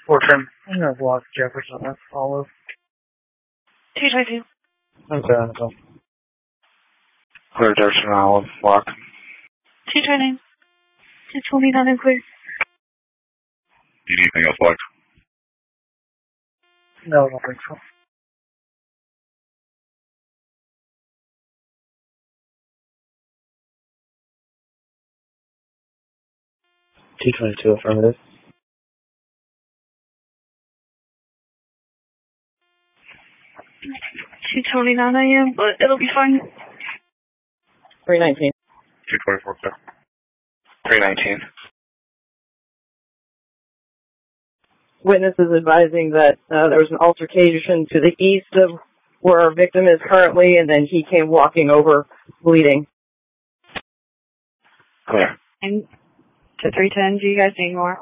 Fortune. I'm going to block Jefferson. That's Olive. 222. Okay, so. Clear Jefferson, Olive, block. 220. 229 and clear. Do you need anything else blocked? No, I don't think so. T22 affirmative. 2:29 a.m., but it'll be fine. 319. 224, clear. 319. Witness is advising that there was an altercation to the east of where our victim is currently, and then he came walking over, bleeding. Clear. And to 310, do you guys need more?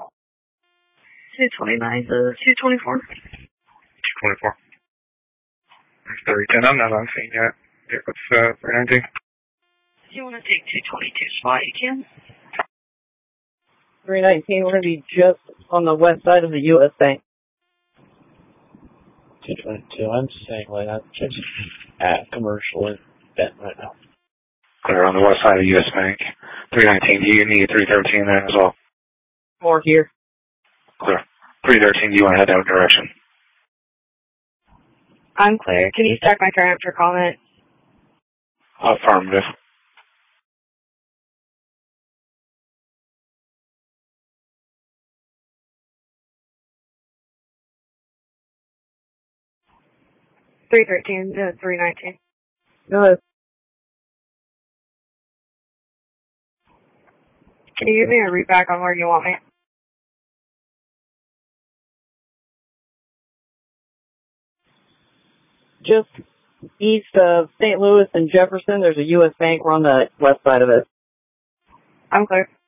229 to 224. 224. 310, I'm not on scene yet. Yeah, what's 319? If you want to take 222 spot, you can. 319, we're going to be just on the west side of the U.S. Bank. 222, I'm staying like I'm just at commercial and Bent right now. Clear on the west side of the U.S. Bank. 319, do you need 313 there as well? More here. Clear. 313, do you want to head that direction? I'm clear. Can you stack my current for comment? Affirmative. $313 to $319. Go ahead. Can you give me a read back on where you want me? Just east of St. Louis and Jefferson, there's a U.S. Bank. We're on the west side of it. I'm clear.